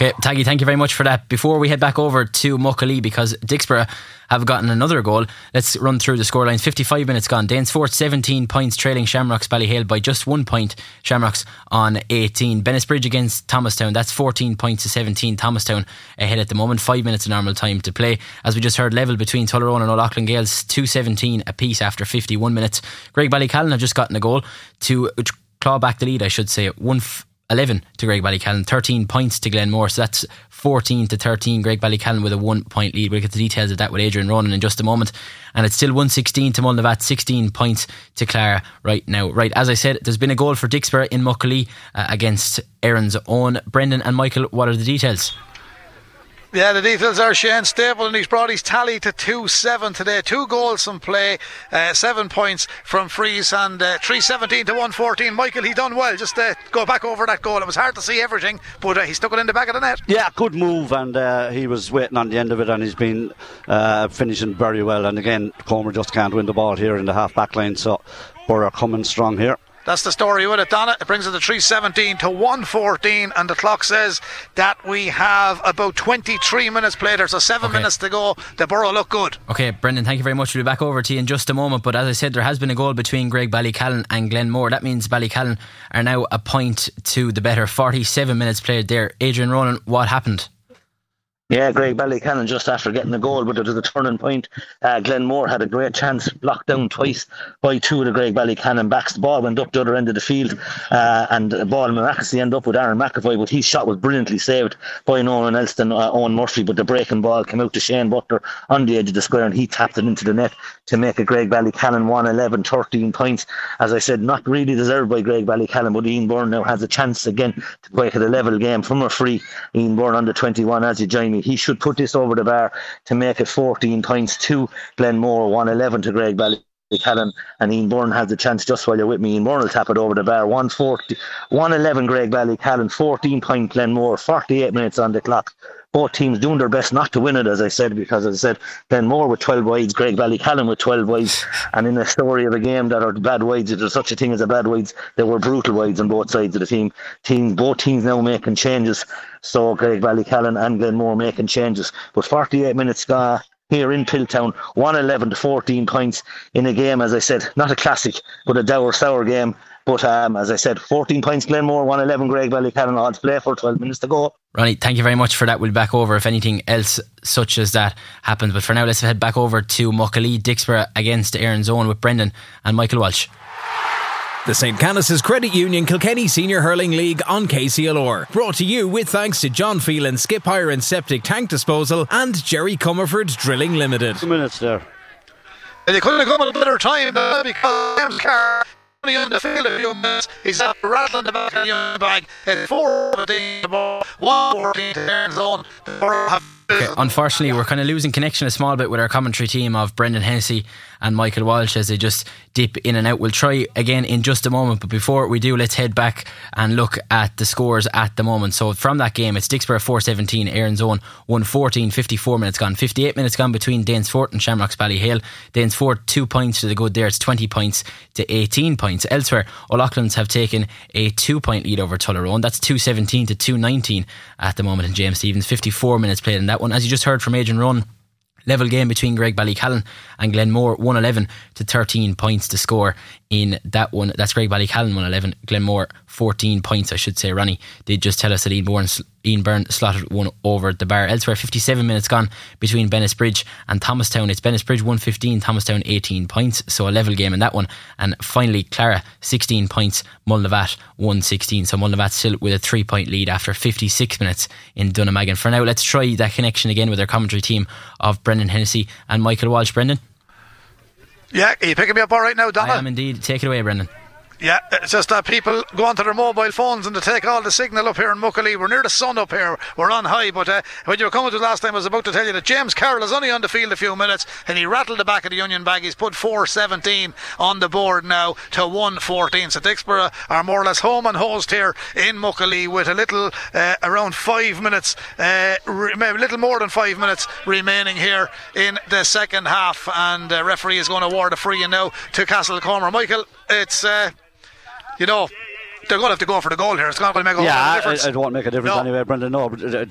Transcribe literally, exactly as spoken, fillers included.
Okay, Taggy, thank you very much for that. Before we head back over to Muckalee, because Dixborough have gotten another goal, let's run through the scorelines. fifty-five minutes gone. Danesfort seventeen points, trailing Shamrocks Ballyhale by just one point. Shamrocks on eighteen. Bennisbridge against Thomastown, that's fourteen points to seventeen. Thomastown ahead at the moment. Five minutes of normal time to play. As we just heard, level between Tullaroan and O'Loughlin Gales, two seventeen apiece after fifty-one minutes. Graigue-Ballycallan have just gotten a goal to claw back the lead, I should say. one eleven to Graigue-Ballycallan, thirteen points to Glenmore, so that's fourteen to thirteen. Graigue-Ballycallan with a one point lead. We'll get the details of that with Adrian Ronan in just a moment. And it's still one sixteen to Mullinavat, sixteen points to Clara right now. Right, as I said, there's been a goal for Dixborough in Muckalee uh, against Erin's own. Brendan and Michael, what are the details? Yeah, the details are Shane Staple, and he's brought his tally to two seven today. Two goals from play, uh, seven points from frees, and uh, three seventeen to one fourteen. Michael, he done well. Just uh, go back over that goal. It was hard to see everything, but uh, he stuck it in the back of the net. Yeah, good move, and uh, he was waiting on the end of it, and he's been uh, finishing very well. And again, Comer just can't win the ball here in the half back line, so Borough coming strong here. That's the story with it, Donna. It brings it to three seventeen to one fourteen, and the clock says that we have about twenty-three minutes played. There's a seven okay. minutes to go. The Borough look good. Okay, Brendan, thank you very much. We'll be back over to you in just a moment. But as I said, there has been a goal between Graigue-Ballycallan and Glenmore. That means Ballycallan are now a point to the better. forty-seven minutes played there. Adrian Ronan, what happened? Yeah, Graigue-Ballycallan just after getting the goal, but it was a turning point. Uh, Glenmore had a great chance, blocked down twice by two of the Graigue-Ballycallan backs. The ball went up the other end of the field, uh, and the ball miraculously ended up with Aaron McAvoy, but his shot was brilliantly saved by no one else than uh, Owen Murphy. But the breaking ball came out to Shane Butler on the edge of the square, and he tapped it into the net to make it Graigue-Ballycallan one eleven, thirteen points. As I said, not really deserved by Graigue-Ballycallan, but Ian Byrne now has a chance again to break it a level game from a free. Ian Byrne under twenty-one, as you join me. He should put this over the bar to make it fourteen points to Glenmore, one eleven to Graigue-Ballycallan, and Ian Byrne has the chance just while you're with me. Ian Byrne will tap it over the bar. one forty, one eleven Graigue-Ballycallan, fourteen point Glenmore, forty-eight minutes on the clock. Both teams doing their best not to win it, as I said, because as I said, Glenmore with twelve wides, Graigue-Ballycallan with twelve wides, and in a story of a game that are bad wides, if there's such a thing as a bad wides, there were brutal wides on both sides of the team. Teams, both teams now making changes, so Graigue-Ballycallan and Glenmore making changes. But forty-eight minutes gone here in Piltown, one eleven to fourteen points in a game, as I said, not a classic, but a dour, sour game. But um, as I said, fourteen points Glenmore, one eleven Graigue-Ballycallan, odds play for twelve minutes to go. Ronnie, thank you very much for that. We'll be back over if anything else such as that happens. But for now, let's head back over to Muckalee, Dixborough against Erin's Own with Brendan and Michael Walsh. The Saint Canice's Credit Union Kilkenny Senior Hurling League on K C L R. Brought to you with thanks to John Phelan Skip Hire and Septic Tank Disposal and Jerry Comerford Drilling Limited. Two minutes there. And they couldn't have come at a better time uh, because James Carr only on the field a few minutes. He's after rattling the back of the bag. It's four seventeen to ball, one fourteen to Erin's Own. Okay, unfortunately, we're kind of losing connection a small bit with our commentary team of Brendan Hennessy and Michael Walsh as they just dip in and out. We'll try again in just a moment, but before we do, let's head back and look at the scores at the moment. So from that game, it's Dixborough four seventeen, Erin's Own one fourteen, fifty-four minutes gone, fifty-eight minutes gone between Danesfort and Shamrocks Ballyhale. Danesfort two points to the good there, it's twenty points to eighteen points. Elsewhere, O'Loughlin's have taken a two point lead over Tullaroan. That's two seventeen to two nineteen at the moment in James Stephens. fifty-four minutes played in that one. As you just heard from Adrian Ronan, level game between Graigue-Ballycallan and Glenmore, one eleven to thirteen points to score in that one. That's Graigue-Ballycallan one eleven, Glenmore fourteen points, I should say. Ronnie did just tell us that Ian Byrne, Ian Byrne slotted one over the bar. Elsewhere, fifty-seven minutes gone between Bennisbridge and Thomastown. It's Bennisbridge one fifteen, Thomastown eighteen points, so a level game in that one. And finally, Clara sixteen points, Mullinavat one sixteen. So Mullinavat still with a three point lead after fifty-six minutes in Dunnamaggin. For now, let's try that connection again with our commentary team of Brendan Hennessy and Michael Walsh. Brendan? Yeah, are you picking me up all right now, Donald? I am indeed. Take it away, Brendan. Yeah, it's just that people go onto their mobile phones and they take all the signal up here in Muckalee. We're near the sun up here. We're on high, but uh, when you were coming to last time, I was about to tell you that James Carroll is only on the field a few minutes and he rattled the back of the Union bag. He's put four seventeen on the board now to one fourteen. So Dixborough are more or less home and host here in Muckalee with a little uh, around five minutes, uh, re- a little more than five minutes remaining here in the second half. And the referee is going to award a free in now to Castlecomer. Michael, it's... Uh, You know, they're going to have to go for the goal here. It's not going to make a yeah, difference. Yeah, it, it won't make a difference no. anyway, Brendan. No, but